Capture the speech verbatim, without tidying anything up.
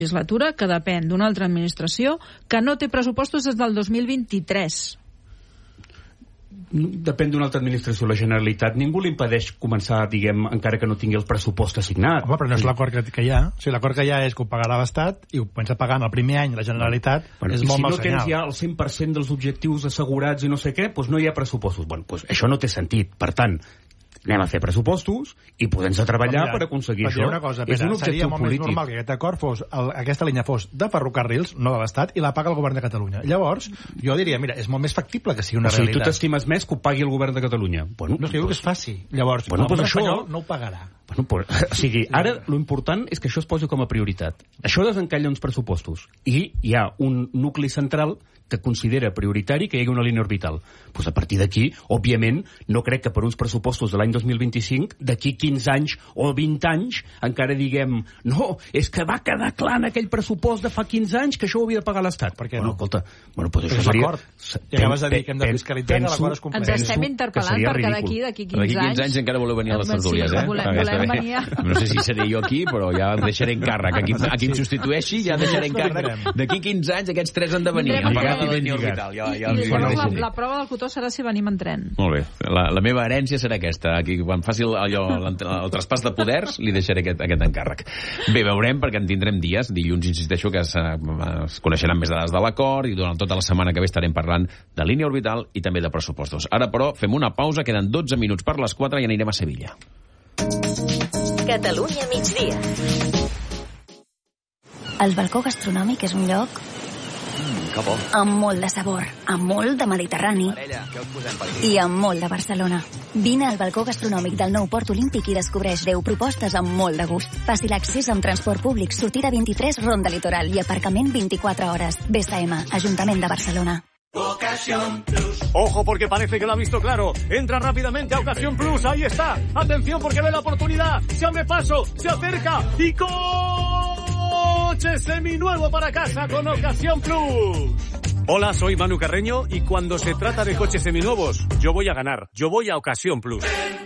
legislatura que depèn d'una altra administració que no té pressupostos des del dos mil vint-i-tres. Depèn d'una altra administració, la Generalitat. Ningú li impedeix començar, diguem, encara que no tingui el pressupost assignat. Home, però no és l'acord que, que hi ha. O sigui, l'acord que hi ha és que ho pagarà l'Estat i ho pensa pagar en el primer any la Generalitat. Bueno, és molt si mal no senyal. tens ja el cent per cent dels objectius assegurats i no sé què, doncs no hi ha pressupostos. Bueno, doncs això no té sentit. Per tant, anem a fer pressupostos i podem-se treballar mira, per aconseguir per això. Una cosa, és Pere, un objectiu seria molt polític. més normal que aquest acord fos, el, aquesta línia fos de ferrocarrils, no de l'Estat, i la paga el govern de Catalunya. Llavors, jo diria, mira, és molt més factible que sigui una o sigui, realitat. tu t'estimes més que ho pagui el govern de Catalunya. Bueno, no és que diu que es faci. Llavors, bueno, el govern això... espanyol no ho pagarà. Bueno, pues, o sigui, ara l'important és que això es posi com a prioritat. Això desencalla uns pressupostos. I hi ha un nucli central que considera prioritari que hi hagi una línia orbital. Pues a partir d'aquí, òbviament, no crec que per uns pressupostos de l'any dos mil vint-i-cinc, d'aquí quinze anys o vint anys, encara diguem, no, és que va quedar clar en aquell pressupost de fa quinze anys que això ho havia de pagar l'Estat. Per què bueno, no? Escolta, bueno, pues això això seria... Ja acabes de dir que hem de fiscalitzar que l'acord es compleix. Ens estem interpel·lant perquè d'aquí d'aquí quinze anys... D'aquí quinze anys encara voleu venir a les tertúlies, eh? Volem, volem venir a... No sé si seré jo aquí, però ja em deixaré en càrrec. A qui, a qui em substitueixi ja deixaré en càrrec. D'aquí quinze anys aquests tres han de venir a pagar la línia orbital. Ja, ja I, i llavors la, la prova del cotó serà si venim en tren. Molt bé. La, la meva herència serà aquesta. Aquí, quan faci el, allò, el, el traspàs de poders, li deixaré aquest, aquest encàrrec. Bé, veurem, perquè en tindrem dies. Dilluns, insisteixo, que es, es coneixeran més dades de l'acord i durant tota la setmana que ve estarem parlant de línia orbital i també de pressupostos. Ara, però, fem una pausa. Queden dotze minuts per les quatre i anirem a Sevilla. Catalunya migdia. El balcó gastronòmic és un lloc Que bo. amb molt de sabor, amb molt de Mediterrani Parella, què us posem per aquí? i amb molt de Barcelona. Vine al balcó gastronòmic del nou Port Olímpic i descobreix deu propostes amb molt de gust. Fàcil accés amb transport públic, sortida vint-i-tres, Ronda Litoral i aparcament vint-i-quatre hores. B S M, Ajuntament de Barcelona. Ocasión Plus. Ojo porque parece que lo ha visto claro. Entra rápidamente a Ocasión Plus. Ahí está. Atención porque ve la oportunidad. Se abre paso, se acerca y coche seminuevo para casa con Ocasión Plus. Hola, soy Manu Carreño y cuando se trata de coches seminuevos, yo voy a ganar. Yo voy a Ocasión Plus.